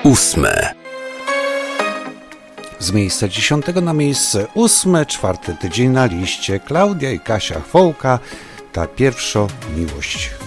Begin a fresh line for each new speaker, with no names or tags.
8.
Z miejsca 10 na miejsce 8, 4. tydzień na liście. Klaudia i Kasia Chwołka, ta pierwsza miłość.